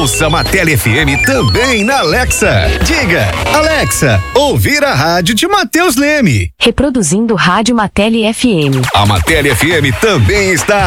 Ouça a Matele FM também na Alexa. Diga, Alexa, ouvir a rádio de Matheus Leme. Reproduzindo Rádio Matele FM. A Matele FM também está